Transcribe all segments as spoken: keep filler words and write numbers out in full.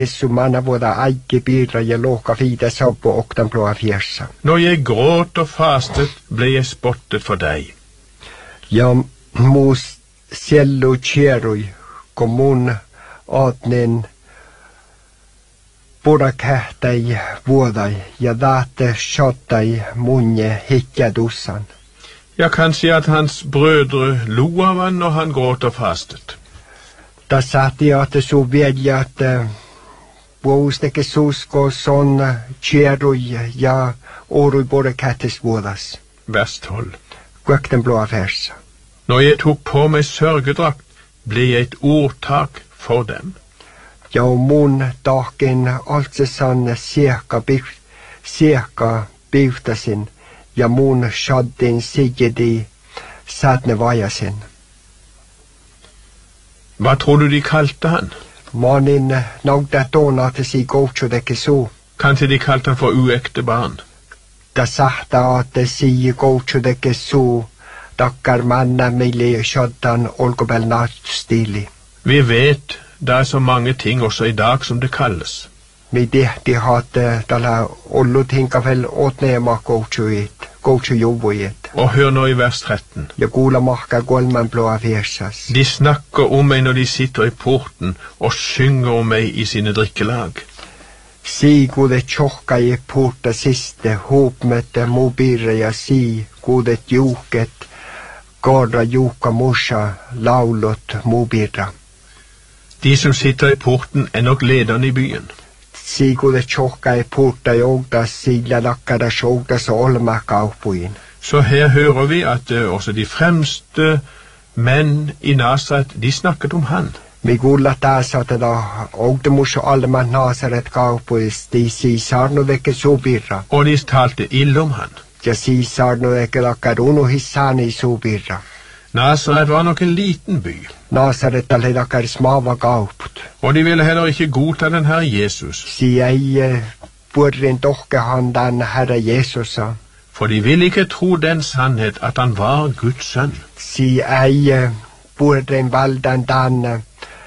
Jesu manna voda eike bidra ja loka fide sabbo oktan blåa fjersa. Når jeg gråt og fastet, ble jeg spottet for deg. Ja, mos sjello kjeroi, kommun atnen bora kähtei vuodai ja date shottai munje hikkadussan. Jeg kan si at hans brødre lo av han når han gråt og fastet. Da satt jeg at det så velja at vuosteke susko son kjeroi ja oroi bora kähtes vuodas. Vers tolv. Kvøkten blåa versa. Når jeg tok på meg sørgedrakt, ble jeg et ordtak for dem. Ja, mun dagen altså sann seka biv, seka bivtasin, ja mun shaddin sigedi sadne vajasin. Hva tror du de kalte han? Manin nagda dona til si gocho deke så. Kanskje de kalte han for uekte barn? Da sahta at si gocho deke så, dakkar manna mili shaddan olgobel natstili. Vi vet det er så mange ting også i dag som det kalles. Mi dehti hatte tällä ollu tinkavel otneema gochuit, gochujuvuit. Og hør nå i vers tretten. Ja kuula mahka kolman blåa versas. De snakker om meg når de sitter i porten og synger om meg i sine drikkelag. Si kuudet tjohka i porta siste, hopmette mobirre ja si kuudet juuket, korra juukka musa, laulot mobirra. De som sitter i porten er nok lederne i byen. Si kuudet tjohka i porta jogda sillä lakkada sjogda så olma kaupuin. Så her hører vi at uh, også de fremste menn i Nasaret, de snakket om han. Mi kuulla taas at da ogda musa olma Nasaret kaupuis, de si sarno veke subirra. Og de talte ille om han. Ja si sarno veke lakkad uno hissani subirra. Nasaret var nok en liten by. Nasaret alle lakkar smava kaupt. Og de ville heller ikke godta den herre Jesus. Si ei burrin tohke han den herre Jesusa. For de ville ikke tro den sannhet at han var Guds sønn. Si ei burrin valdan den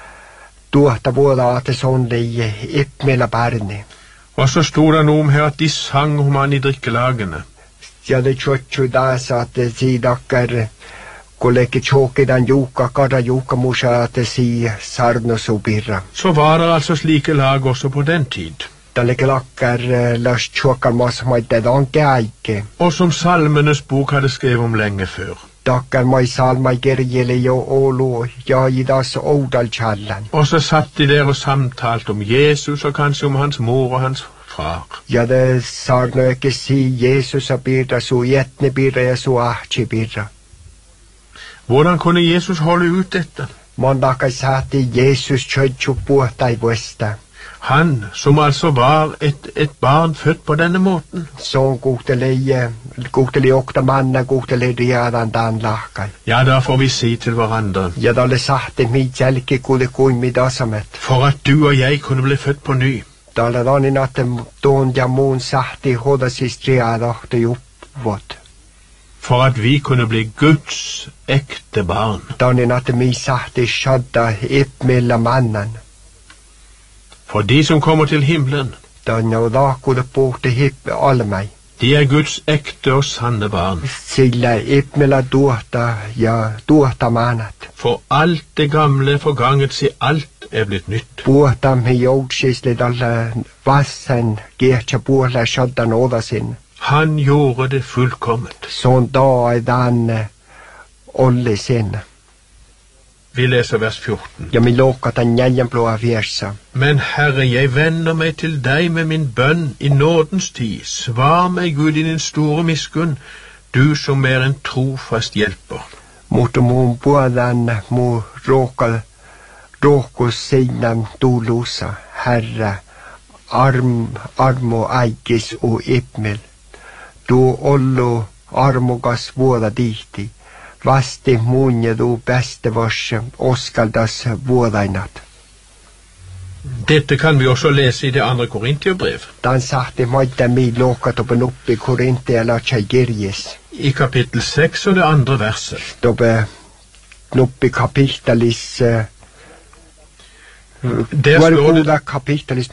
tuota vuoda at sonli ippmela barni. Og så stod det noe om her at de sang om han i drikkelagene. Ja det tjotju das at si dakkar kollekin tjokidan juukka, kada juukka musa at si sarno subirra. Så var det altså slike lag også på den tid. Tälle lakkar las tjokkar mas maite danke aike. Og som Salmenes bok hadde skrevet om lenge før. Dakkar mai salma gerjele jo olo, ja i das odal challan. Og så satt de der og samtalte om Jesus og kanskje om hans mor og hans far. Ja det sarno ikke si Jesus a birra, så jetne birra ja så ahti birra. Hvordan kunne Jesus holde ut dette? Man dakkar sati Jesus tjødju puhta i vuesta. Han, som altså var et, et barn født på denne måten. Så gohteli, gohteli okta manna, gohteli riadan dan lahkai. Ja, da får vi si til hverandre. Ja, da le sahte mi jälki kuule kuin mida samet. For at du og jeg kunne bli født på ny. Da le ranin at don ja muun sahti hodasist riadahte juppvot. For at vi kunne bli Guds ekte barn. Da nin at mi sahti shadda ippmilla mannan. For de som kommer til himmelen, da nå da kunne borte hippe alle meg. De er Guds ekte og sanne barn. Silla ippmilla duota, ja, duota manat. For alt det gamle forganget, se alt er blitt nytt. Buota med jordskislet alle vassen, gertja buola shaddan odasin. Han gjorde det fullkommet. Sånn da er den olle sin. Vi leser vers fjorten. Ja, mi låkat den gjenblåa versa. Men Herre, jeg vender meg til deg med min bønn i nådens tid. Svar meg, Gud, i din store miskunn, du som er en trofast hjelper. Mot mun buodan mu råka, råko sinam dolosa, Herre, arm, armo aikis og ippmel. Du ollo armogas vuoda dihti. Vasti munje du beste vars oskaldas vuodainat. Dette kan vi også lese i det andre Korintierbrev. Dan sahti maita mi lokat open uppi Korintia lacha girjes. I kapittel seks og det andre verset. Dobe nuppi kapitalis Der Hva er står det- goda kapittel i